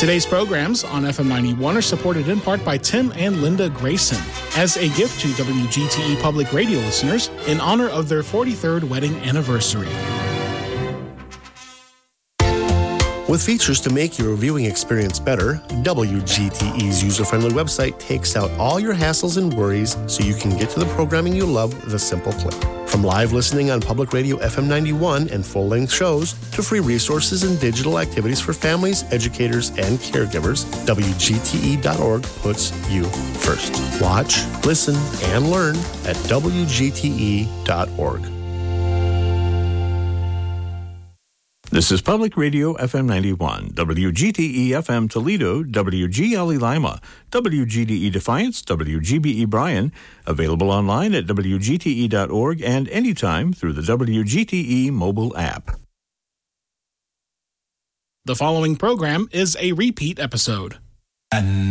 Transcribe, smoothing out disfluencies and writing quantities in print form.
Today's programs on FM 91 are supported in part by Tim and Linda Grayson as a gift to WGTE Public Radio listeners in honor of their 43rd wedding anniversary. With features to make your viewing experience better, WGTE's user-friendly website takes out all your hassles and worries so you can get to the programming you love with a simple click. From live listening on Public Radio FM 91 and full-length shows to free resources and digital activities for families, educators, and caregivers, WGTE.org puts you first. Watch, listen, and learn at WGTE.org. This is Public Radio FM 91, WGTE FM Toledo, WGLE Lima, WGDE Defiance, WGBE Bryan, available online at WGTE.org and anytime through the WGTE mobile app. The following program is a repeat episode.